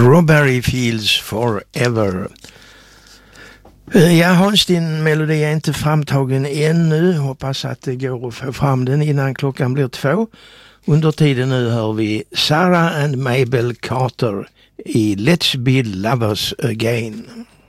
Strawberry Fields Forever. Ja, Hans, din melodi är inte framtagen ännu. Hoppas att det går att få fram den innan klockan blir 2. Under tiden nu hör vi Sarah and Mabel Carter i Let's Be Lovers Again.